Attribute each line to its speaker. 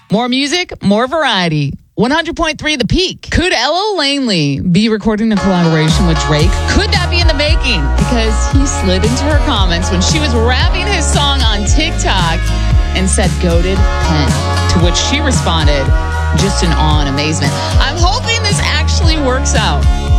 Speaker 1: More music, more variety. 100.3 The Peak. Could Ella Langley be recording a collaboration with Drake? Could that be in the making? Because he slid into her comments when she was rapping his song on TikTok and said goated pen, to which she responded just in awe and amazement. I'm hoping this actually works out.